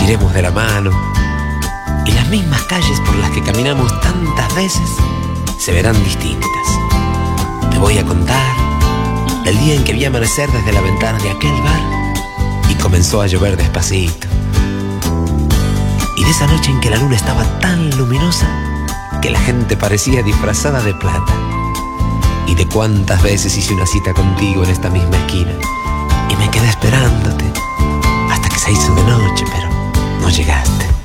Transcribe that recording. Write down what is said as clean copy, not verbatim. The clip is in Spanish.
iremos de la mano y las mismas calles por las que caminamos tantas veces se verán distintas. Te voy a contar del día en que vi amanecer desde la ventana de aquel bar y comenzó a llover despacito. Y de esa noche en que la luna estaba tan luminosa que la gente parecía disfrazada de plata. Y de cuántas veces hice una cita contigo en esta misma esquina y me quedé esperándote hasta que se hizo de noche, pero no llegaste.